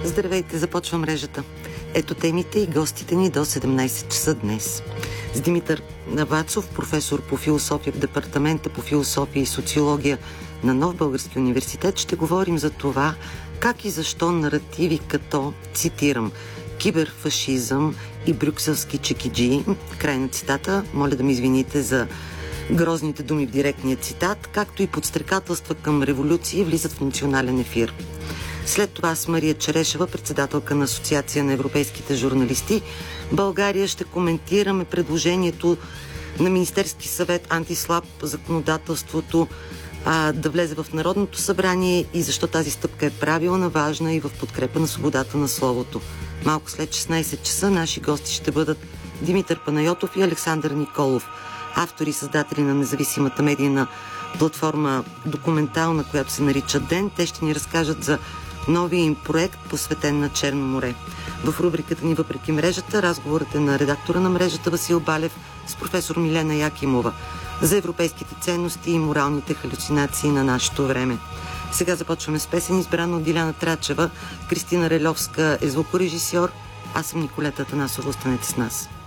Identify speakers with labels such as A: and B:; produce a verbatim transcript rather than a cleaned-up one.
A: Здравейте, започва мрежата. Ето темите и гостите ни до седемнайсет часа днес. С Димитър Навацов, професор по философия в Департамента по философия и социология на Нов български университет, ще говорим за това как и защо наративи като, цитирам, киберфашизъм и брюкселски чекиджи, край на цитата, моля да ми извините за грозните думи в директния цитат, както и подстрекателства към революции, влизат в национален ефир. След това с Мария Черешева, председателка на Асоциация на европейските журналисти, България ще коментираме предложението на Министерски съвет антислаб законодателството а, да влезе в Народното събрание и защо тази стъпка е правилна, важна и в подкрепа на свободата на словото. Малко след шестнайсет часа наши гости ще бъдат Димитър Панайотов и Александър Николов, автори и създатели на независимата медийна платформа документална, която се нарича Ден. Те ще ни разкажат за новия им проект, посветен на Черно море. В рубриката ни "Въпреки мрежата" разговорът е на редактора на мрежата Васил Балев с професор Милена Якимова за европейските ценности и моралните халюцинации на нашето време. Сега започваме с песен, избрана от Диляна Трачева. Кристина Релевска е звукорежисьор. Аз съм Николета Атанасова. Останете с нас.